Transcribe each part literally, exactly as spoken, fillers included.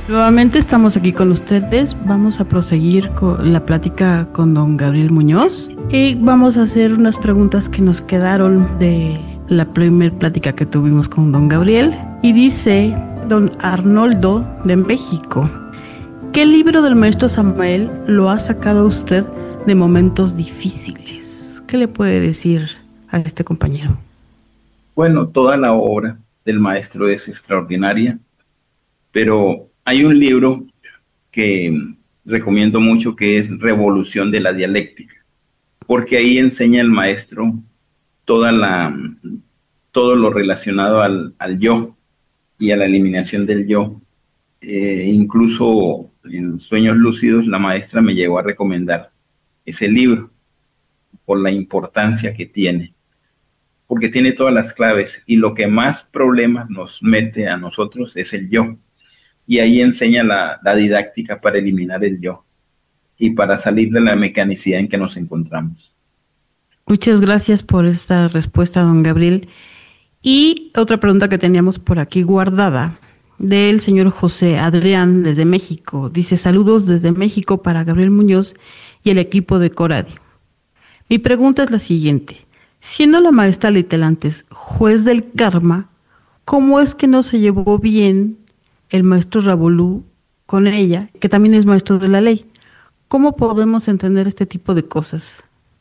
Nuevamente estamos aquí con ustedes. Vamos a proseguir con la plática con don Gabriel Muñoz y vamos a hacer unas preguntas que nos quedaron de la primer plática que tuvimos con don Gabriel. Y dice don Arnoldo de México: ¿qué libro del maestro Samael lo ha sacado usted de momentos difíciles? ¿Qué le puede decir a este compañero? Bueno, toda la obra del maestro es extraordinaria, pero hay un libro que recomiendo mucho que es Revolución de la Dialéctica, porque ahí enseña el maestro toda la, todo lo relacionado al, al yo y a la eliminación del yo. Eh, incluso en Sueños Lúcidos la maestra me llegó a recomendar ese libro por la importancia que tiene, porque tiene todas las claves y lo que más problemas nos mete a nosotros es el yo. Y ahí enseña la, la didáctica para eliminar el yo y para salir de la mecanicidad en que nos encontramos. Muchas gracias por esta respuesta, don Gabriel. Y otra pregunta que teníamos por aquí guardada, del señor José Adrián desde México. Dice: saludos desde México para Gabriel Muñoz y el equipo de Coradio. Mi pregunta es la siguiente: siendo la maestra Litelantes juez del karma, ¿cómo es que no se llevó bien el maestro Ravolú con ella, que también es maestro de la ley? ¿Cómo podemos entender este tipo de cosas?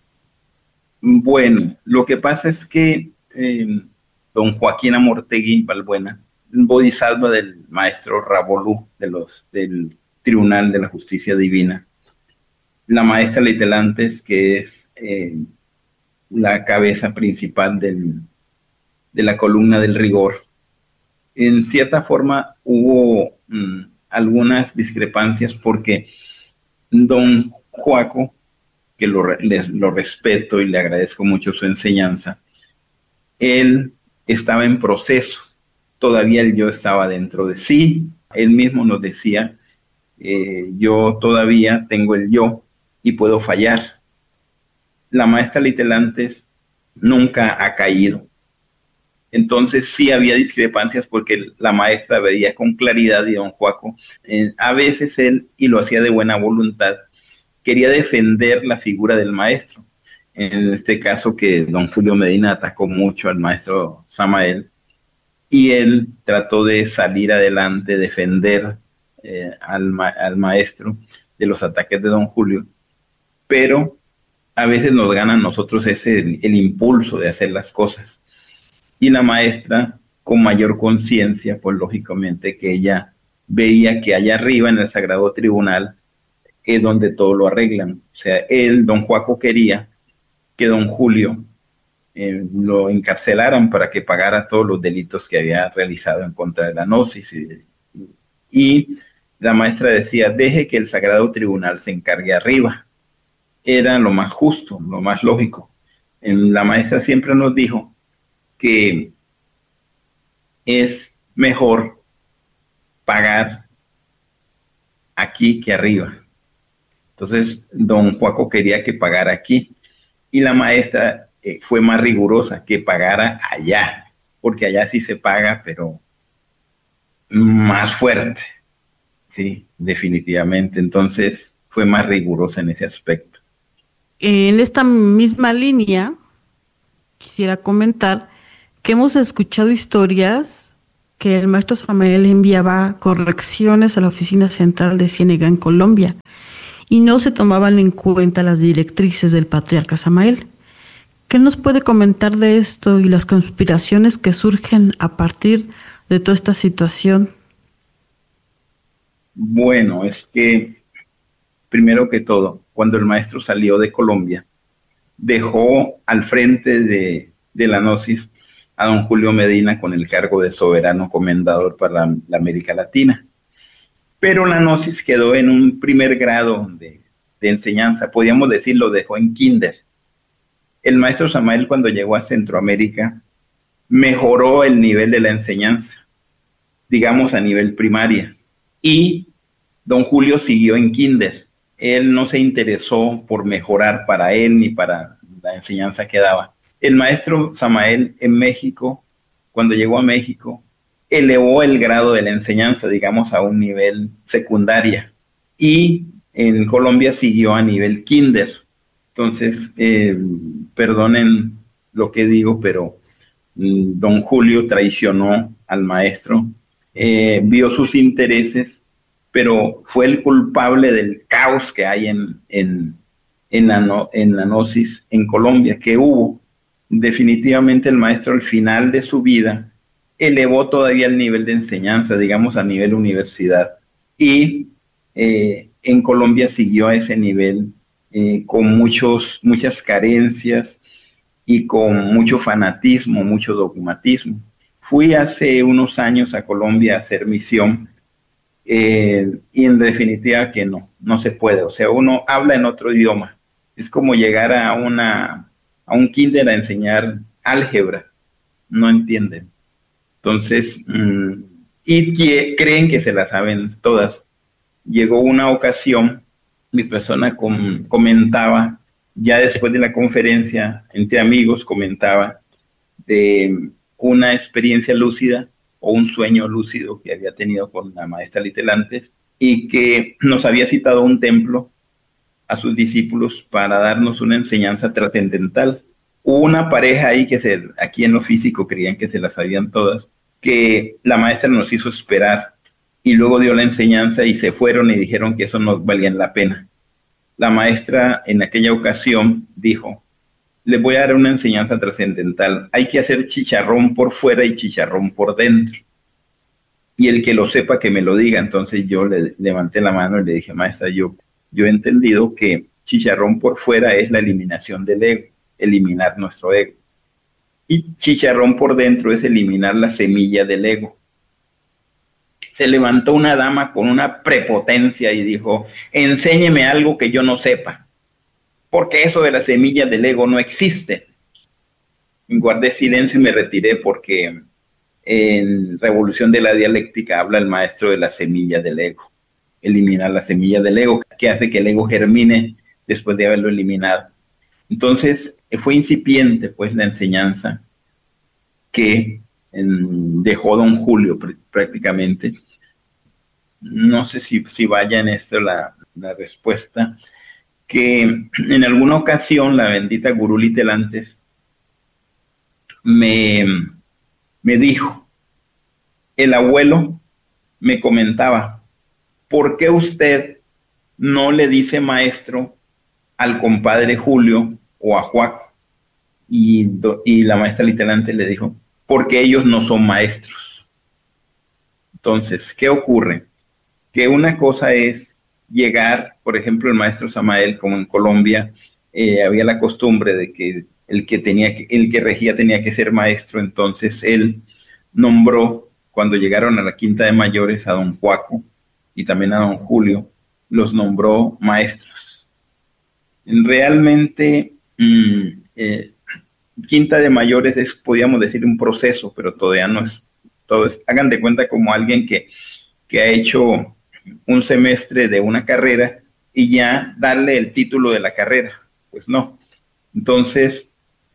Bueno, lo que pasa es que eh, don Joaquín Amortegui Balbuena, bodhisattva del maestro Ravolú de los, del Tribunal de la Justicia Divina, la maestra Litelantes, que es eh, la cabeza principal del, de la columna del rigor, en cierta forma hubo mmm, algunas discrepancias porque don Joaco, que lo, le, lo respeto y le agradezco mucho su enseñanza, él estaba en proceso, todavía el yo estaba dentro de sí, él mismo nos decía, eh, yo todavía tengo el yo y puedo fallar. La maestra Litelantes nunca ha caído. Entonces sí había discrepancias porque la maestra veía con claridad y don Joaco, eh, a veces él, y lo hacía de buena voluntad, quería defender la figura del maestro. En este caso que don Julio Medina atacó mucho al maestro Samael y él trató de salir adelante, defender eh, al, ma al maestro de los ataques de don Julio, pero a veces nos gana a nosotros ese, el, el impulso de hacer las cosas. Y la maestra, con mayor conciencia, pues lógicamente que ella veía que allá arriba en el Sagrado Tribunal es donde todo lo arreglan. O sea, él, don Joaco, quería que don Julio eh, lo encarcelaran para que pagara todos los delitos que había realizado en contra de la gnosis. Y, y la maestra decía, deje que el Sagrado Tribunal se encargue arriba. Era lo más justo, lo más lógico. En, la maestra siempre nos dijo que es mejor pagar aquí que arriba. Entonces, don Joaco quería que pagara aquí y la maestra eh, fue más rigurosa, que pagara allá, porque allá sí se paga, pero más fuerte, sí, definitivamente. Entonces, fue más rigurosa en ese aspecto. En esta misma línea, quisiera comentar que hemos escuchado historias que el maestro Samael enviaba correcciones a la oficina central de Ciénega en Colombia y no se tomaban en cuenta las directrices del patriarca Samael. ¿Qué nos puede comentar de esto y las conspiraciones que surgen a partir de toda esta situación? Bueno, es que primero que todo, cuando el maestro salió de Colombia, dejó al frente de, de la gnosis a don Julio Medina con el cargo de soberano comendador para la, la América Latina. Pero la gnosis quedó en un primer grado de, de enseñanza, podríamos decir, lo dejó en kinder. El maestro Samael, cuando llegó a Centroamérica, mejoró el nivel de la enseñanza, digamos a nivel primaria, y don Julio siguió en kinder. Él no se interesó por mejorar para él ni para la enseñanza que daba. El maestro Samael en México, cuando llegó a México, elevó el grado de la enseñanza, digamos, a un nivel secundaria. Y en Colombia siguió a nivel kinder. Entonces, eh, perdonen lo que digo, pero mm, don Julio traicionó al maestro, eh, vio sus intereses, pero fue el culpable del caos que hay en, en, en, la, no, en la gnosis en Colombia, que hubo. Definitivamente el maestro al final de su vida elevó todavía el nivel de enseñanza, digamos a nivel universidad, y eh, en Colombia siguió a ese nivel eh, con muchos, muchas carencias y con mucho fanatismo, mucho dogmatismo. Fui hace unos años a Colombia a hacer misión eh, y en definitiva que no, no se puede. O sea, uno habla en otro idioma. Es como llegar a, una, a un kinder a enseñar álgebra. No entienden. Entonces, mmm, y que creen que se la saben todas. Llegó una ocasión, mi persona com comentaba, ya después de la conferencia, entre amigos, comentaba de una experiencia lúcida o un sueño lúcido que había tenido con la maestra Litelantes y que nos había citado a un templo a sus discípulos para darnos una enseñanza trascendental. Hubo una pareja ahí que se, aquí en lo físico creían que se las sabían todas, que la maestra nos hizo esperar y luego dio la enseñanza y se fueron y dijeron que eso no valía la pena. La maestra en aquella ocasión dijo, les voy a dar una enseñanza trascendental, hay que hacer chicharrón por fuera y chicharrón por dentro. Y el que lo sepa que me lo diga. Entonces yo le levanté la mano y le dije, maestra, yo, yo he entendido que chicharrón por fuera es la eliminación del ego, eliminar nuestro ego. Y chicharrón por dentro es eliminar la semilla del ego. Se levantó una dama con una prepotencia y dijo, enséñeme algo que yo no sepa, porque eso de la semilla del ego no existe. Guardé silencio y me retiré porque en Revolución de la Dialéctica habla el maestro de la semilla del ego, eliminar la semilla del ego, que hace que el ego germine después de haberlo eliminado. Entonces, fue incipiente pues la enseñanza que en, dejó don Julio pr prácticamente. No sé si, si vaya en esto la, la respuesta, que en alguna ocasión la bendita Gurú Litelantes me, me dijo, el abuelo me comentaba, ¿por qué usted no le dice maestro al compadre Julio o a Joaco? Y, y la maestra Litelantes le dijo, porque ellos no son maestros. Entonces, ¿qué ocurre? Que una cosa es llegar, por ejemplo, el maestro Samael, como en Colombia, eh, había la costumbre de que el que tenía que, el que regía tenía que ser maestro, entonces él nombró, cuando llegaron a la Quinta de Mayores, a don Joaco y también a don Julio, los nombró maestros. Realmente, mmm, eh, Quinta de Mayores es, podríamos decir, un proceso, pero todavía no es todo. Es, hagan de cuenta como alguien que, que ha hecho un semestre de una carrera y ya darle el título de la carrera. Pues no. Entonces,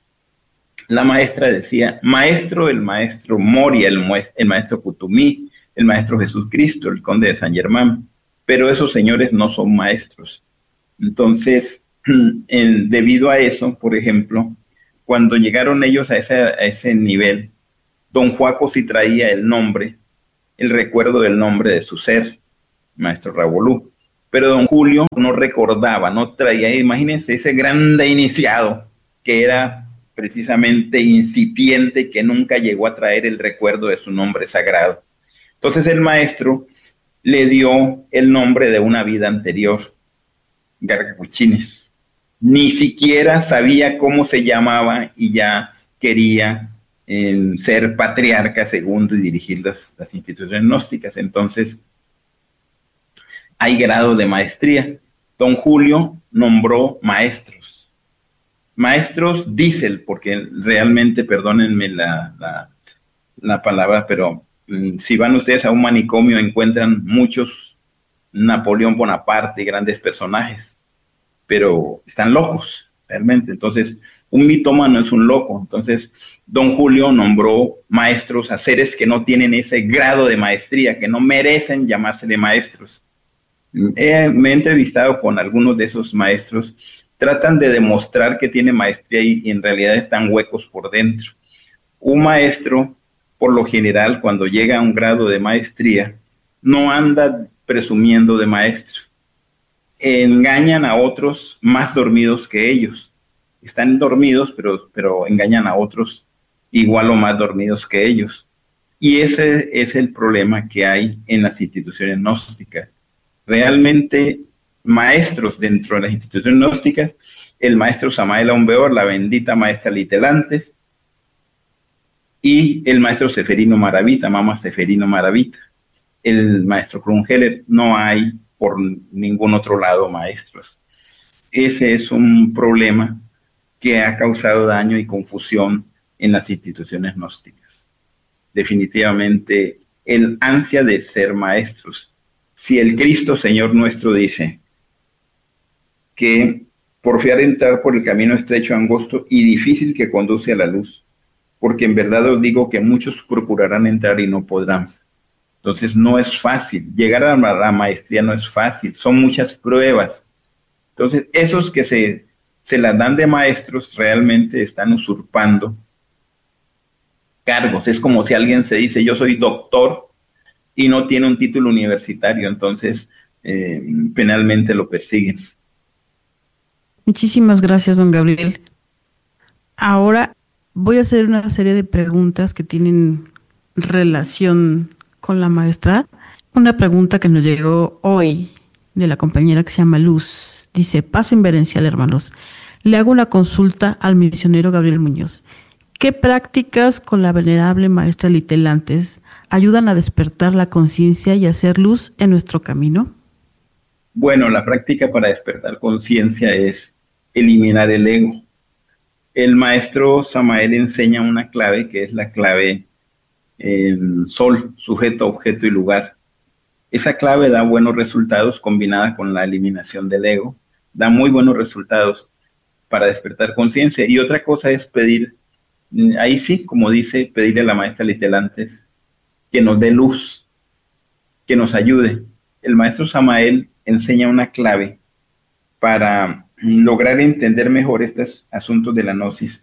la maestra decía, maestro, el maestro Moria, el, el maestro Cutumí, el maestro Jesús Cristo, el conde de San Germán, pero esos señores no son maestros. Entonces, en, debido a eso, por ejemplo, cuando llegaron ellos a ese, a ese nivel, don Joaco sí traía el nombre, el recuerdo del nombre de su ser, maestro Rabolú, pero don Julio no recordaba, no traía, imagínense ese grande iniciado que era precisamente incipiente, que nunca llegó a traer el recuerdo de su nombre sagrado. Entonces el maestro le dio el nombre de una vida anterior, Gargacuchines. Ni siquiera sabía cómo se llamaba y ya quería eh, ser patriarca segundo y dirigir las, las instituciones gnósticas. Entonces, hay grado de maestría. Don Julio nombró maestros. Maestros diésel, porque realmente, perdónenme la, la, la palabra, pero mm, si van ustedes a un manicomio encuentran muchos Napoleón Bonaparte, grandes personajes, pero están locos, realmente. Entonces, Un mitómano es un loco. Entonces, don Julio nombró maestros a seres que no tienen ese grado de maestría, que no merecen llamársele maestros. He, me he entrevistado con algunos de esos maestros, tratan de demostrar que tienen maestría y, y en realidad están huecos por dentro. Un maestro, por lo general, cuando llega a un grado de maestría, no anda presumiendo de maestro. Engañan a otros más dormidos que ellos. Están dormidos, pero, pero engañan a otros igual o más dormidos que ellos. Y ese es el problema que hay en las instituciones gnósticas. Realmente, maestros dentro de las instituciones gnósticas, el maestro Samael Aun Weor, la bendita maestra Litelantes, y el maestro Seferino Maravita, Mama Seferino Maravita. El maestro Krumheller, no hay por ningún otro lado maestros. Ese es un problema que ha causado daño y confusión en las instituciones gnósticas. Definitivamente, el ansia de ser maestros. Si el Cristo Señor nuestro dice que porfiar entrar por el camino estrecho, angosto y difícil que conduce a la luz, porque en verdad os digo que muchos procurarán entrar y no podrán. Entonces no es fácil, llegar a la maestría no es fácil, son muchas pruebas. Entonces esos que se, se las dan de maestros realmente están usurpando cargos. Es como si alguien se dice yo soy doctor y no tiene un título universitario, entonces eh, penalmente lo persiguen. Muchísimas gracias, don Gabriel. Ahora voy a hacer una serie de preguntas que tienen relación con la maestra. Una pregunta que nos llegó hoy de la compañera que se llama Luz. Dice, paz inverencial, hermanos. Le hago una consulta al misionero Gabriel Muñoz. ¿Qué prácticas con la venerable maestra Litelantes ayudan a despertar la conciencia y hacer luz en nuestro camino? Bueno, la práctica para despertar conciencia es eliminar el ego. El maestro Samael enseña una clave que es la clave eh, sol, sujeto, objeto y lugar. Esa clave da buenos resultados combinada con la eliminación del ego. Da muy buenos resultados para despertar conciencia. Y otra cosa es pedir, ahí sí, como dice, pedirle a la maestra Litelantes que nos dé luz, que nos ayude. El maestro Samael enseña una clave para lograr entender mejor estos asuntos de la gnosis.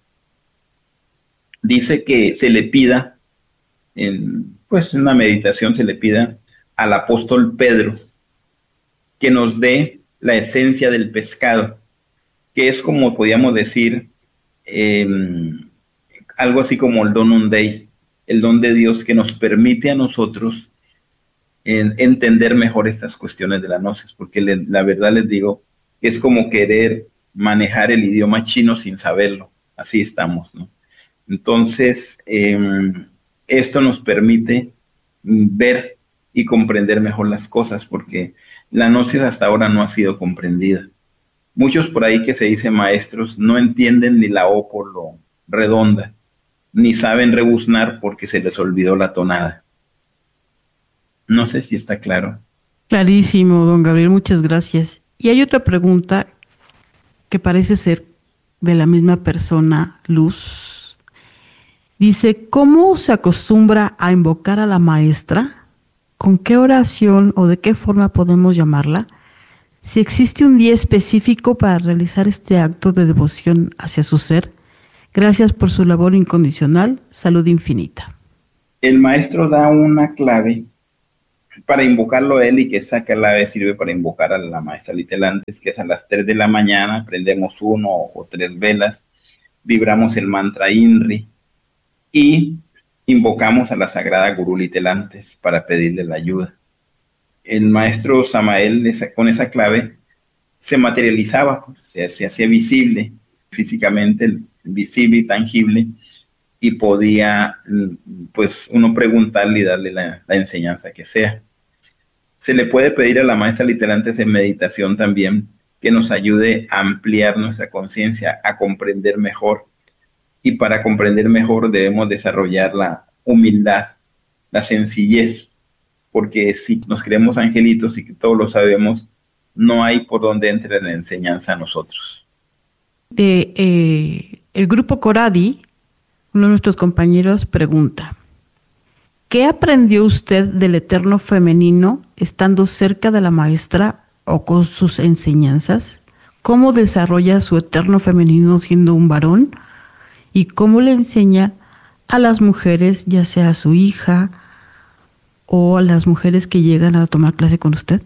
Dice que se le pida, en, pues en una meditación se le pida al apóstol Pedro que nos dé la esencia del pescado, que es como podríamos decir, eh, algo así como el donum Dei, el don de Dios que nos permite a nosotros en, entender mejor estas cuestiones de la gnosis, porque le, la verdad les digo, es como querer manejar el idioma chino sin saberlo, así estamos, ¿no? Entonces, eh, esto nos permite ver y comprender mejor las cosas, porque la gnosis hasta ahora no ha sido comprendida. Muchos por ahí que se dicen maestros no entienden ni la O por lo redonda, ni saben rebuznar porque se les olvidó la tonada. No sé si está claro. Clarísimo, don Gabriel, muchas gracias. Y hay otra pregunta que parece ser de la misma persona, Luz. Dice, ¿cómo se acostumbra a invocar a la maestra? ¿Con qué oración o de qué forma podemos llamarla? Si existe un día específico para realizar este acto de devoción hacia su ser. Gracias por su labor incondicional. Salud infinita. El maestro da una clave para invocarlo a él y que esa clave sirve para invocar a la maestra Litelantes, que es a las tres de la mañana, prendemos uno o tres velas, vibramos el mantra INRI y invocamos a la sagrada Gurú Litelantes para pedirle la ayuda. El maestro Samael con esa clave se materializaba, pues, se, se hacía visible físicamente, visible y tangible, y podía, pues, uno preguntarle y darle la, la enseñanza que sea. Se le puede pedir a la maestra Litelantes en meditación también que nos ayude a ampliar nuestra conciencia, a comprender mejor. Y para comprender mejor debemos desarrollar la humildad, la sencillez, porque si nos creemos angelitos y que todo lo sabemos, no hay por donde entre la enseñanza a nosotros. De, eh, el grupo Coradi, uno de nuestros compañeros, pregunta: ¿qué aprendió usted del eterno femenino estando cerca de la maestra o con sus enseñanzas? ¿Cómo desarrolla su eterno femenino siendo un varón? ¿Y cómo le enseña a las mujeres, ya sea a su hija o a las mujeres que llegan a tomar clase con usted?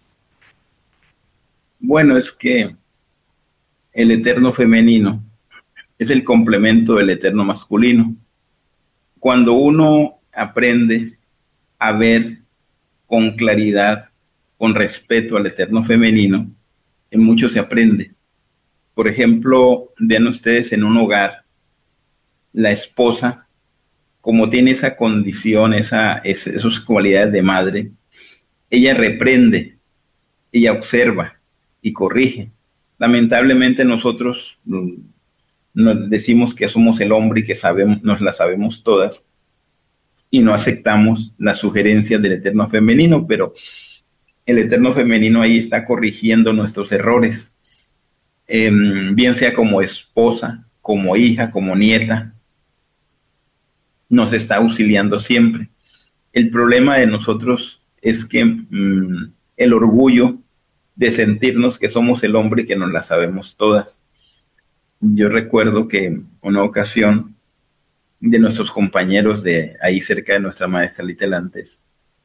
Bueno, es que el eterno femenino es el complemento del eterno masculino. Cuando uno aprende a ver con claridad, con respeto al eterno femenino, en mucho se aprende. Por ejemplo, vean ustedes en un hogar, la esposa, como tiene esa condición, esa, esa, esas cualidades de madre, ella reprende, ella observa y corrige. Lamentablemente nosotros nos decimos que somos el hombre y que sabemos, nos la sabemos todas, y no aceptamos las sugerencias del eterno femenino, pero el eterno femenino ahí está corrigiendo nuestros errores, eh, bien sea como esposa, como hija, como nieta, nos está auxiliando siempre. El problema de nosotros es que mmm, el orgullo de sentirnos que somos el hombre y que nos la sabemos todas. Yo recuerdo que en una ocasión de nuestros compañeros de ahí cerca de nuestra maestra Litelantes,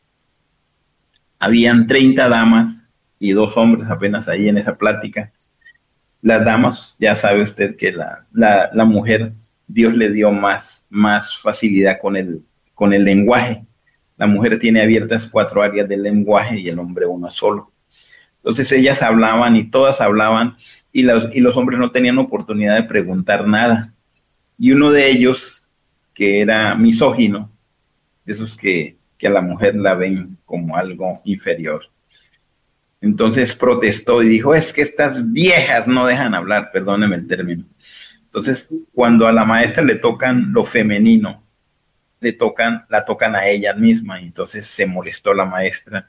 habían treinta damas y dos hombres apenas ahí en esa plática. Las damas, ya sabe usted que la, la, la mujer, Dios le dio más, más facilidad con el, con el lenguaje. La mujer tiene abiertas cuatro áreas del lenguaje y el hombre uno solo. Entonces ellas hablaban y todas hablaban y los, y los hombres no tenían oportunidad de preguntar nada. Y uno de ellos, que era misógino, de esos que, que a la mujer la ven como algo inferior, entonces protestó y dijo: es que estas viejas no dejan hablar, perdóneme el término. Entonces, cuando a la maestra le tocan lo femenino, le tocan, la tocan a ella misma, y entonces se molestó la maestra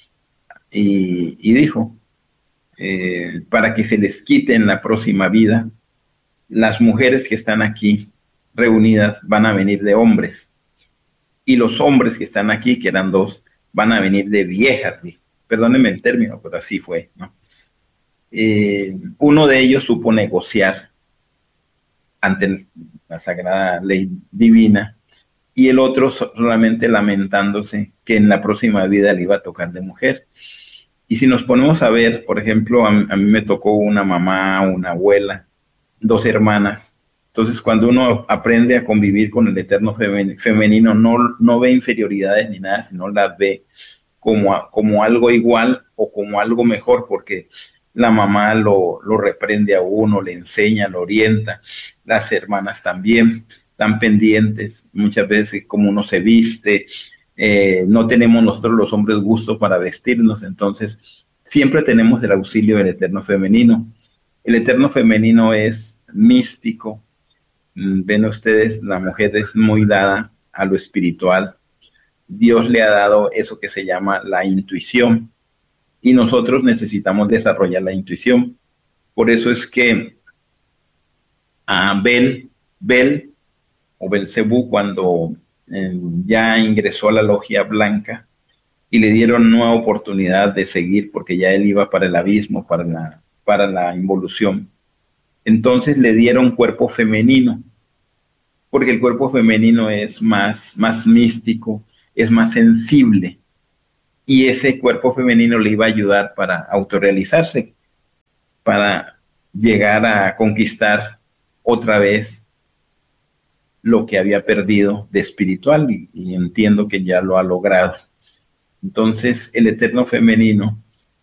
y, y dijo, eh, para que se les quite en la próxima vida, las mujeres que están aquí reunidas van a venir de hombres, y los hombres que están aquí, que eran dos, van a venir de viejas. Perdónenme el término, pero así fue, ¿no? Eh, uno de ellos supo negociar ante la sagrada ley divina, y el otro solamente lamentándose que en la próxima vida le iba a tocar de mujer. Y si nos ponemos a ver, por ejemplo, a, a mí me tocó una mamá, una abuela, dos hermanas. Entonces, cuando uno aprende a convivir con el eterno femenino, no, no ve inferioridades ni nada, sino las ve como, como algo igual o como algo mejor, porque la mamá lo, lo reprende a uno, le enseña, lo orienta. Las hermanas también están pendientes, muchas veces como uno se viste. Eh, no tenemos nosotros los hombres gusto para vestirnos, entonces siempre tenemos el auxilio del eterno femenino. El eterno femenino es místico. Ven ustedes, la mujer es muy dada a lo espiritual. Dios le ha dado eso que se llama la intuición, y nosotros necesitamos desarrollar la intuición. Por eso es que a Bel, Bel o Belcebú, cuando eh, ya ingresó a la logia blanca y le dieron nueva oportunidad de seguir, porque ya él iba para el abismo, para la, para la involución, entonces le dieron cuerpo femenino, porque el cuerpo femenino es más, más místico, es más sensible, y ese cuerpo femenino le iba a ayudar para autorrealizarse, para llegar a conquistar otra vez lo que había perdido de espiritual, y, y entiendo que ya lo ha logrado. Entonces, el eterno femenino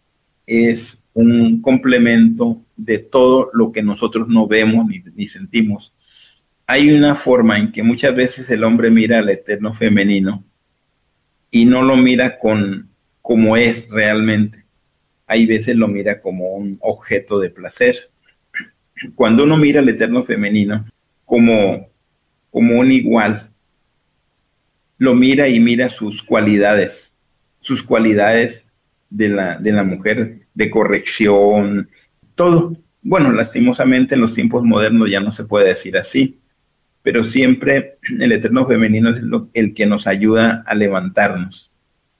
es un complemento de todo lo que nosotros no vemos ni, ni sentimos. Hay una forma en que muchas veces el hombre mira al eterno femenino y no lo mira con como es realmente. Hay veces lo mira como un objeto de placer. Cuando uno mira al eterno femenino como, como un igual, lo mira y mira sus cualidades, sus cualidades de la, de la mujer, de corrección, todo. Bueno, lastimosamente en los tiempos modernos ya no se puede decir así, pero siempre el eterno femenino es lo, el que nos ayuda a levantarnos,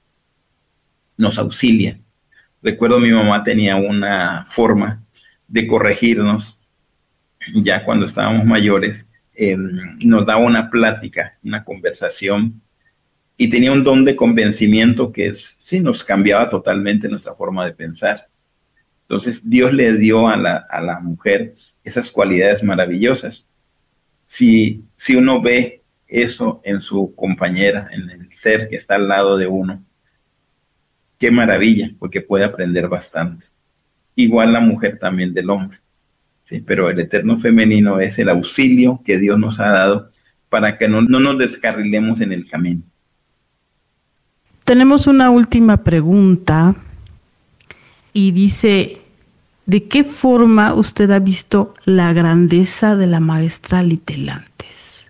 nos auxilia. Recuerdo mi mamá tenía una forma de corregirnos ya cuando estábamos mayores, eh, nos daba una plática, una conversación, y tenía un don de convencimiento que es, sí, nos cambiaba totalmente nuestra forma de pensar. Entonces Dios le dio a la, a la mujer esas cualidades maravillosas. Si, si uno ve eso en su compañera, en el ser que está al lado de uno, qué maravilla, porque puede aprender bastante. Igual la mujer también del hombre. Sí, pero el eterno femenino es el auxilio que Dios nos ha dado para que no, no nos descarrilemos en el camino. Tenemos una última pregunta y dice, ¿de qué forma usted ha visto la grandeza de la maestra Litelantes?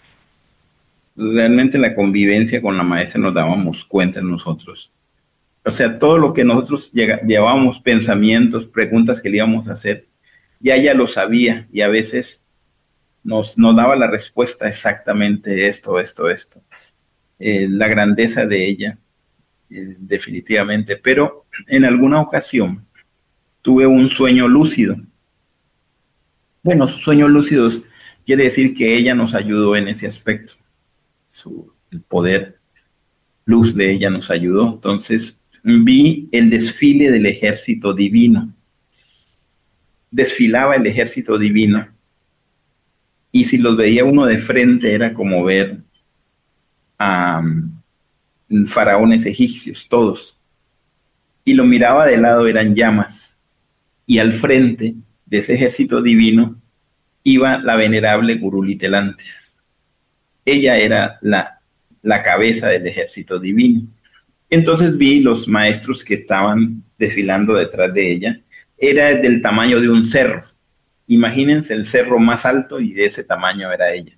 Realmente la convivencia con la maestra nos dábamos cuenta nosotros. O sea, todo lo que nosotros llega, llevábamos, pensamientos, preguntas que le íbamos a hacer, ya ella lo sabía y a veces nos, nos daba la respuesta exactamente esto, esto, esto. Eh, la grandeza de ella, eh, definitivamente. Pero en alguna ocasión tuve un sueño lúcido. Bueno, sus sueños lúcidos quiere decir que ella nos ayudó en ese aspecto. Su, el poder, luz de ella nos ayudó. Entonces vi el desfile del ejército divino. Desfilaba el ejército divino y si los veía uno de frente era como ver a um, faraones egipcios, todos, y lo miraba de lado, eran llamas, y al frente de ese ejército divino iba la venerable Gurú Litelantes. Ella era la, la cabeza del ejército divino. Entonces vi los maestros que estaban desfilando detrás de ella. Era del tamaño de un cerro. Imagínense el cerro más alto y de ese tamaño era ella.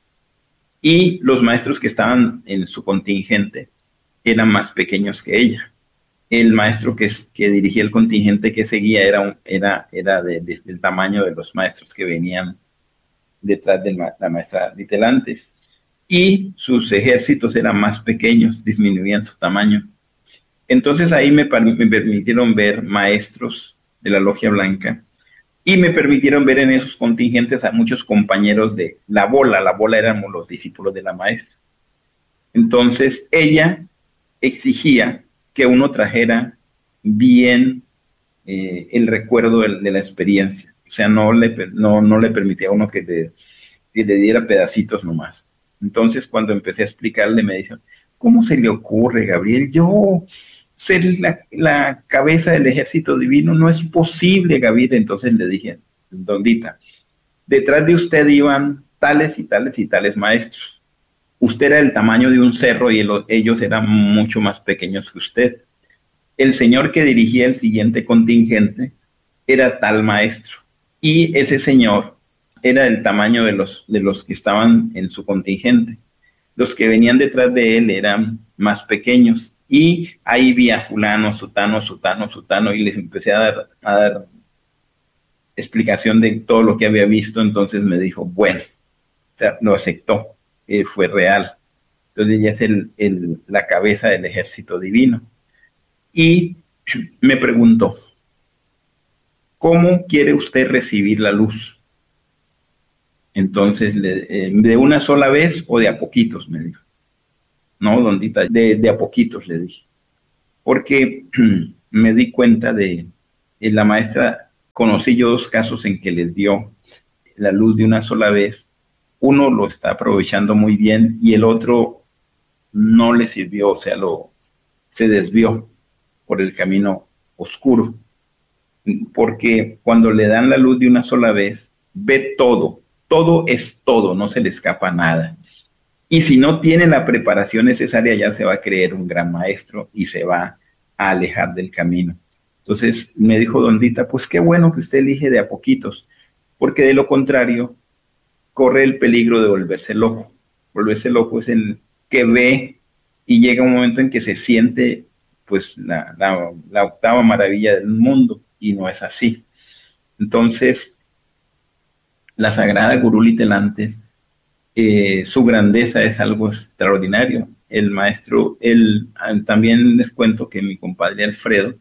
Y los maestros que estaban en su contingente eran más pequeños que ella. El maestro que, que dirigía el contingente que seguía era, un, era, era de, de, del tamaño de los maestros que venían detrás de la maestra Litelantes. Y sus ejércitos eran más pequeños, disminuían su tamaño. Entonces ahí me, me permitieron ver maestros de la Logia Blanca, y me permitieron ver en esos contingentes a muchos compañeros de la bola. La bola éramos los discípulos de la maestra. Entonces ella exigía que uno trajera bien eh, el recuerdo de, de la experiencia. O sea, no le, no, no le permitía a uno que le, que le diera pedacitos nomás. Entonces cuando empecé a explicarle me dijo, ¿cómo se le ocurre, Gabriel? Yo... ser la, la cabeza del ejército divino, no es posible, Gabriel. Entonces le dije, Dondita, detrás de usted iban tales y tales y tales maestros. Usted era del tamaño de un cerro y el, ellos eran mucho más pequeños que usted. El señor que dirigía el siguiente contingente era tal maestro y ese señor era del tamaño de los, de los que estaban en su contingente. Los que venían detrás de él eran más pequeños. Y ahí vi a fulano, sutano, sutano, sutano, y les empecé a dar, a dar explicación de todo lo que había visto. Entonces me dijo, bueno, o sea, lo aceptó, eh, fue real. Entonces ella es el, el, la cabeza del ejército divino. Y me preguntó, ¿cómo quiere usted recibir la luz? Entonces, eh, ¿de una sola vez o de a poquitos? Me dijo. No, Dondita, de, de a poquitos, le dije. Porque me di cuenta de, de la maestra, conocí yo dos casos en que les dio la luz de una sola vez. Uno lo está aprovechando muy bien y el otro no le sirvió, o sea, lo, se desvió por el camino oscuro. Porque cuando le dan la luz de una sola vez, ve todo, todo es todo, no se le escapa nada. Y si no tiene la preparación necesaria, ya se va a creer un gran maestro y se va a alejar del camino. Entonces me dijo Dondita, pues qué bueno que usted elige de a poquitos, porque de lo contrario, corre el peligro de volverse loco. Volverse loco es el que ve y llega un momento en que se siente pues la, la, la octava maravilla del mundo y no es así. Entonces, la Sagrada Gurú Telantes, eh, su grandeza es algo extraordinario. El maestro, él, también les cuento que mi compadre Alfredo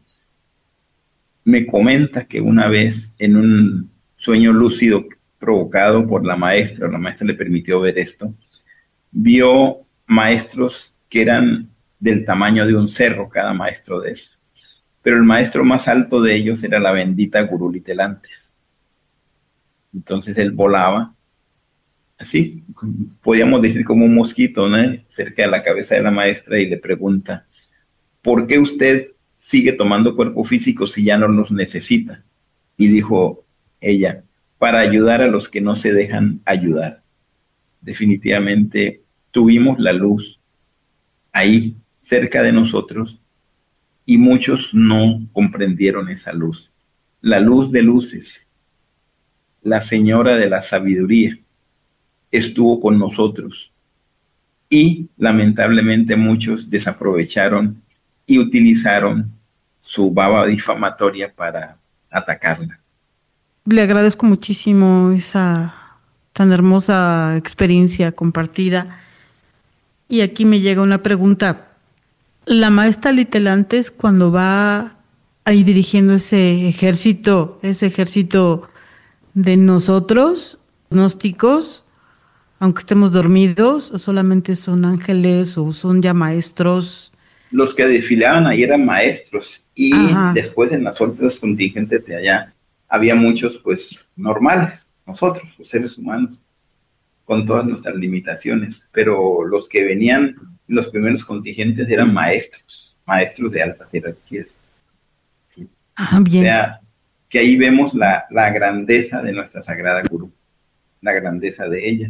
me comenta que una vez en un sueño lúcido provocado por la maestra, la maestra le permitió ver esto, vio maestros que eran del tamaño de un cerro, cada maestro de eso. Pero el maestro más alto de ellos era la bendita Gurú Telantes. Entonces él volaba, así, podíamos decir como un mosquito, ¿no? Cerca de la cabeza de la maestra y le pregunta, ¿por qué usted sigue tomando cuerpo físico si ya no los necesita? Y dijo ella, para ayudar a los que no se dejan ayudar. Definitivamente tuvimos la luz ahí, cerca de nosotros, y muchos no comprendieron esa luz. La luz de luces, la señora de la sabiduría, estuvo con nosotros y lamentablemente muchos desaprovecharon y utilizaron su baba difamatoria para atacarla. Le agradezco muchísimo esa tan hermosa experiencia compartida. Y aquí me llega una pregunta. La maestra Litelantes, cuando va ahí dirigiendo ese ejército, ese ejército de nosotros, gnósticos, aunque estemos dormidos, o solamente son ángeles o son ya maestros. Los que desfilaban ahí eran maestros y Ajá. Después en las otras contingentes de allá había muchos pues normales, nosotros, los seres humanos, con todas nuestras limitaciones, pero los que venían, los primeros contingentes eran maestros, maestros de altas jerarquías. ¿Sí? Ah, bien. O sea, que ahí vemos la, la grandeza de nuestra Sagrada Gurú, la grandeza de ella.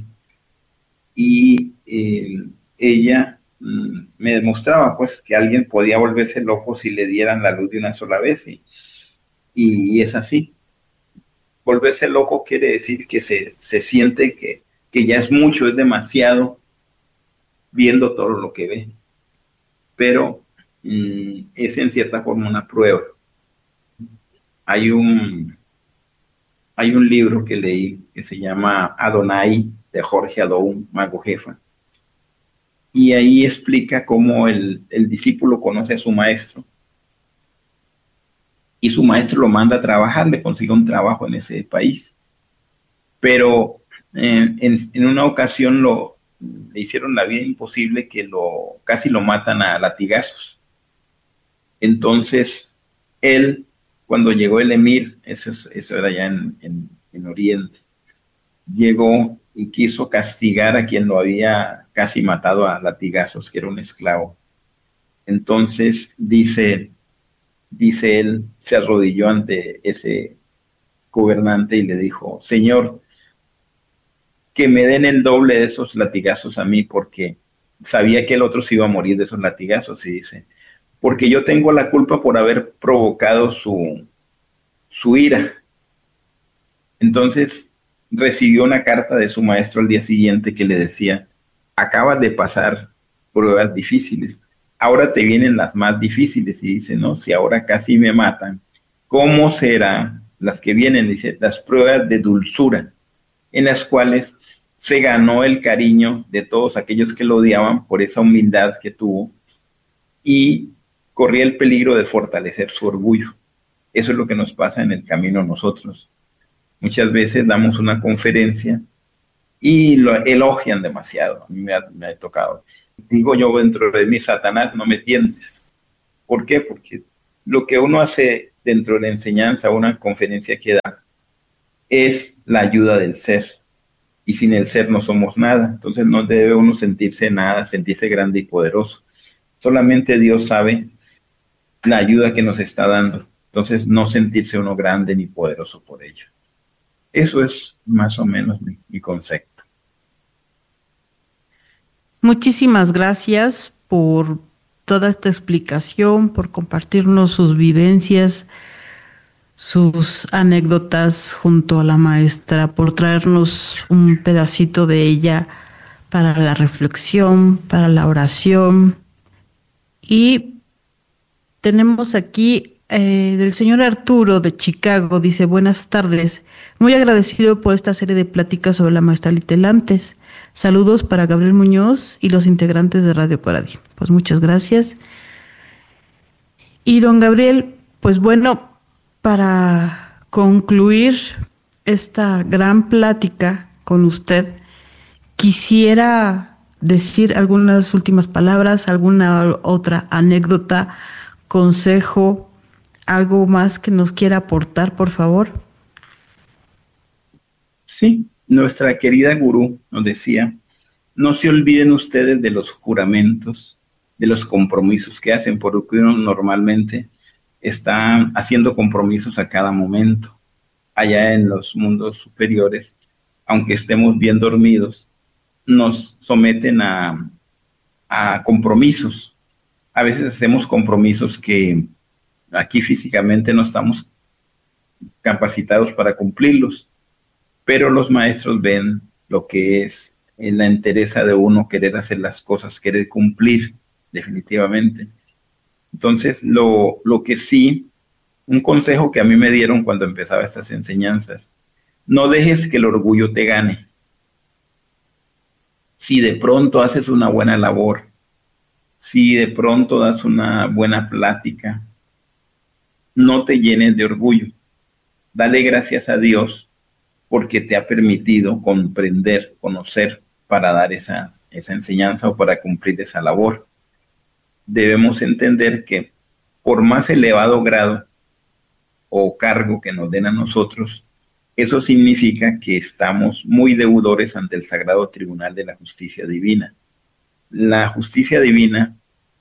Y eh, ella mm, me demostraba pues que alguien podía volverse loco si le dieran la luz de una sola vez, y, y, y es así. Volverse loco quiere decir que se, se siente que, que ya es mucho, es demasiado, viendo todo lo que ve. Pero mm, es en cierta forma una prueba. Hay un, hay un libro que leí que se llama Adonai, de Jorge Adoum, mago jefa. Y ahí explica cómo el, el discípulo conoce a su maestro. Y su maestro lo manda a trabajar, le consigue un trabajo en ese país. Pero en, en, en una ocasión lo, le hicieron la vida imposible, que lo, casi lo matan a latigazos. Entonces, él, cuando llegó el emir, eso, eso era ya en, en, en Oriente, llegó y quiso castigar a quien lo había casi matado a latigazos, que era un esclavo. Entonces, dice... Dice él, se arrodilló ante ese gobernante y le dijo, Señor, que me den el doble de esos latigazos a mí, porque sabía que el otro se iba a morir de esos latigazos. Y dice, porque yo tengo la culpa por haber provocado su, su ira. Entonces recibió una carta de su maestro al día siguiente que le decía, acabas de pasar pruebas difíciles, ahora te vienen las más difíciles. Y dice, no, si ahora casi me matan, ¿cómo serán las que vienen? Dice, las pruebas de dulzura, en las cuales se ganó el cariño de todos aquellos que lo odiaban por esa humildad que tuvo, y corría el peligro de fortalecer su orgullo. Eso es lo que nos pasa en el camino a nosotros. Muchas veces damos una conferencia y lo elogian demasiado. A mí me ha, me ha tocado. Digo yo dentro de mí, Satanás, no me tientes. ¿Por qué? Porque lo que uno hace dentro de la enseñanza, una conferencia que da, es la ayuda del ser. Y sin el ser no somos nada. Entonces no debe uno sentirse nada, sentirse grande y poderoso. Solamente Dios sabe la ayuda que nos está dando. Entonces no sentirse uno grande ni poderoso por ello. Eso es más o menos mi, mi concepto. Muchísimas gracias por toda esta explicación, por compartirnos sus vivencias, sus anécdotas junto a la maestra, por traernos un pedacito de ella para la reflexión, para la oración. Y tenemos aquí eh, del señor Arturo de Chicago, dice, buenas tardes, muy agradecido por esta serie de pláticas sobre la maestra Litelantes. Saludos para Gabriel Muñoz y los integrantes de Radio Coradi. Pues muchas gracias. Y don Gabriel, pues bueno, para concluir esta gran plática con usted, quisiera decir algunas últimas palabras, alguna otra anécdota, consejo, algo más que nos quiera aportar, por favor. Sí, nuestra querida gurú nos decía, no se olviden ustedes de los juramentos, de los compromisos que hacen, porque uno normalmente está haciendo compromisos a cada momento. Allá en los mundos superiores, aunque estemos bien dormidos, nos someten a, a compromisos. A veces hacemos compromisos que aquí físicamente no estamos capacitados para cumplirlos, pero los maestros ven lo que es en la entereza de uno querer hacer las cosas, querer cumplir definitivamente. Entonces, lo, lo que sí, un consejo que a mí me dieron cuando empezaba estas enseñanzas, no dejes que el orgullo te gane. Si de pronto haces una buena labor, si de pronto das una buena plática, no te llenes de orgullo. Dale gracias a Dios porque te ha permitido comprender, conocer para dar esa, esa enseñanza o para cumplir esa labor. Debemos entender que por más elevado grado o cargo que nos den a nosotros, eso significa que estamos muy deudores ante el Sagrado Tribunal de la Justicia Divina. La justicia divina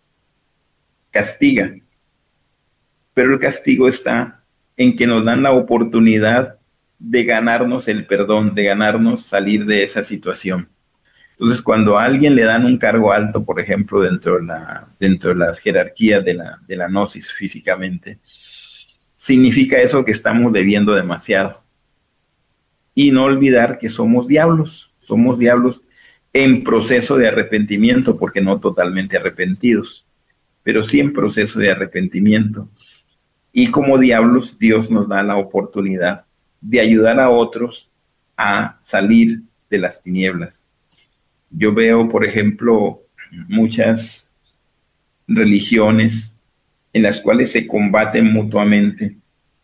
castiga, pero el castigo está en que nos dan la oportunidad de ganarnos el perdón, de ganarnos salir de esa situación. Entonces, cuando a alguien le dan un cargo alto, por ejemplo, dentro de, la, dentro de las jerarquías de la, de la gnosis físicamente, significa eso que estamos debiendo demasiado. Y no olvidar que somos diablos, somos diablos en proceso de arrepentimiento, porque no totalmente arrepentidos, pero sí en proceso de arrepentimiento. Y como diablos, Dios nos da la oportunidad de ayudar a otros a salir de las tinieblas. Yo veo, por ejemplo, muchas religiones en las cuales se combaten mutuamente.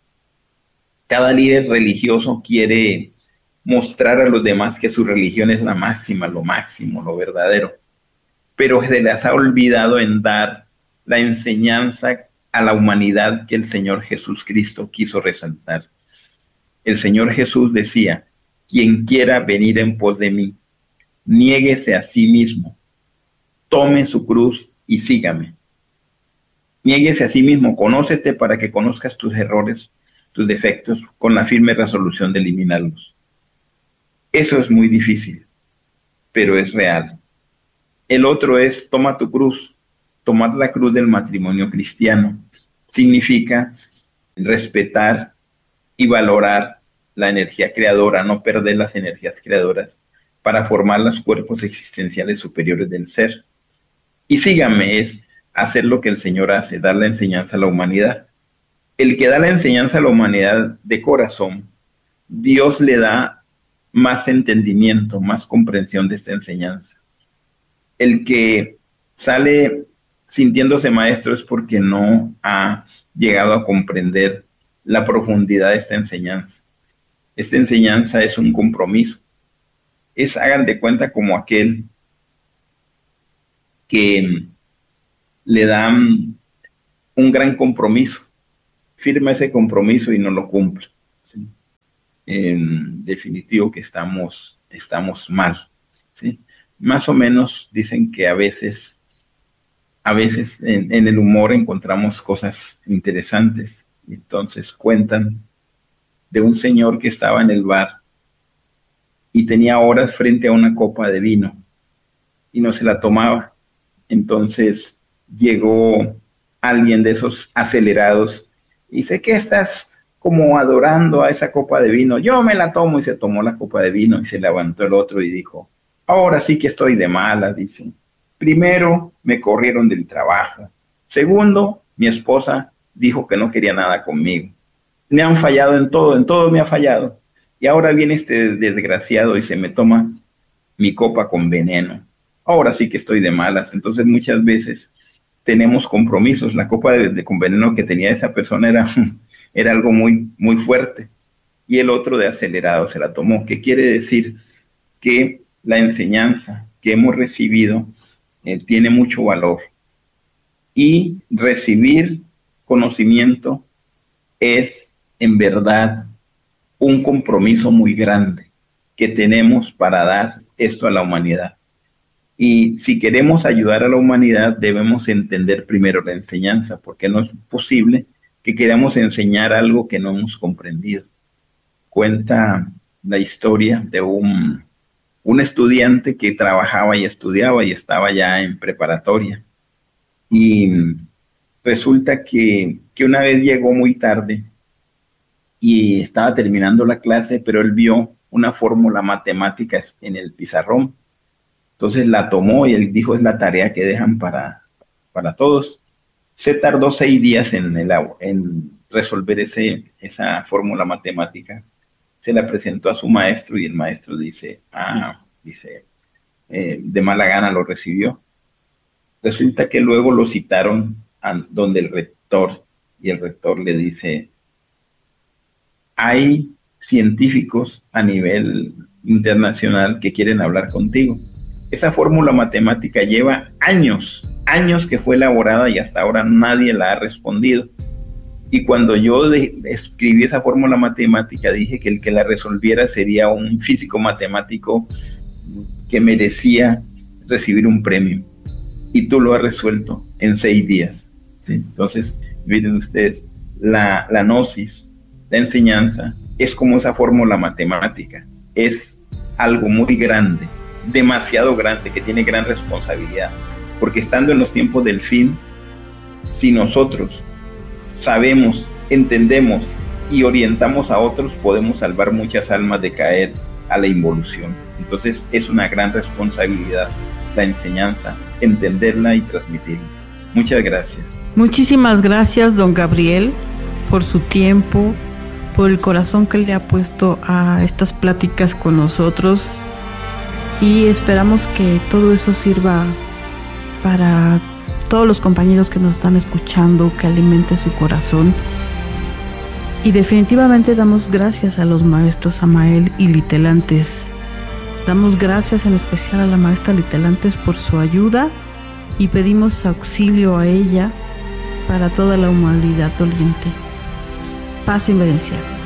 Cada líder religioso quiere mostrar a los demás que su religión es la máxima, lo máximo, lo verdadero. Pero se les ha olvidado en dar la enseñanza a la humanidad que el Señor Jesús Cristo quiso resaltar. El Señor Jesús decía, quien quiera venir en pos de mí, niéguese a sí mismo, tome su cruz y sígame. Niéguese a sí mismo, conócete para que conozcas tus errores, tus defectos, con la firme resolución de eliminarlos. Eso es muy difícil, pero es real. El otro es, toma tu cruz. Tomar la cruz del matrimonio cristiano significa respetar y valorar la energía creadora, no perder las energías creadoras para formar los cuerpos existenciales superiores del ser. Y sígame es hacer lo que el Señor hace, dar la enseñanza a la humanidad. El que da la enseñanza a la humanidad de corazón, Dios le da más entendimiento, más comprensión de esta enseñanza. El que sale sintiéndose maestro es porque no ha llegado a comprender la profundidad de esta enseñanza. Esta enseñanza es un compromiso. Es, hagan de cuenta, como aquel que le dan un gran compromiso, firma ese compromiso y no lo cumple. ¿Sí? En definitivo que estamos, estamos mal. ¿Sí? Más o menos dicen que a veces A veces en, en el humor encontramos cosas interesantes. Entonces cuentan de un señor que estaba en el bar y tenía horas frente a una copa de vino y no se la tomaba. Entonces llegó alguien de esos acelerados y dice, ¿qué estás como adorando a esa copa de vino? Yo me la tomo, y se tomó la copa de vino y se levantó el otro y dijo, ahora sí que estoy de mala, dice. Primero, me corrieron del trabajo. Segundo, mi esposa dijo que no quería nada conmigo. Me han fallado en todo, en todo me ha fallado. Y ahora viene este desgraciado y se me toma mi copa con veneno. Ahora sí que estoy de malas. Entonces muchas veces tenemos compromisos. La copa de, de con veneno que tenía esa persona era, era algo muy, muy fuerte. Y el otro de acelerado se la tomó. ¿Qué quiere decir? Que la enseñanza que hemos recibido eh, tiene mucho valor. Y recibir conocimiento es en verdad un compromiso muy grande que tenemos para dar esto a la humanidad. Y si queremos ayudar a la humanidad, debemos entender primero la enseñanza, porque no es posible que queramos enseñar algo que no hemos comprendido. Cuenta la historia de un, un estudiante que trabajaba y estudiaba y estaba ya en preparatoria. Y resulta que, que una vez llegó muy tarde y estaba terminando la clase, pero él vio una fórmula matemática en el pizarrón. Entonces la tomó y él dijo, es la tarea que dejan para, para todos. Se tardó seis días en, el, en resolver ese, esa fórmula matemática. Se la presentó a su maestro y el maestro dice, ah, dice, eh, de mala gana lo recibió. Resulta que luego lo citaron a donde el rector y el rector le dice, hay científicos a nivel internacional que quieren hablar contigo. Esa fórmula matemática lleva años, años que fue elaborada y hasta ahora nadie la ha respondido. Y cuando yo de, escribí esa fórmula matemática, dije que el que la resolviera sería un físico matemático que merecía recibir un premio. Y tú lo has resuelto en seis días. ¿Sí? Entonces, miren ustedes, la, la gnosis, la enseñanza, es como esa fórmula matemática. Es algo muy grande, demasiado grande, que tiene gran responsabilidad. Porque estando en los tiempos del fin, si nosotros sabemos, entendemos y orientamos a otros, podemos salvar muchas almas de caer a la involución. Entonces, es una gran responsabilidad la enseñanza, entenderla y transmitirla. Muchas gracias. Muchísimas gracias, don Gabriel, por su tiempo, por el corazón que le ha puesto a estas pláticas con nosotros, y esperamos que todo eso sirva para todos los compañeros que nos están escuchando, que alimente su corazón. Y definitivamente damos gracias a los maestros Samael y Litelantes. Damos gracias en especial a la maestra Litelantes por su ayuda y pedimos auxilio a ella para toda la humanidad doliente. Paz y bendición.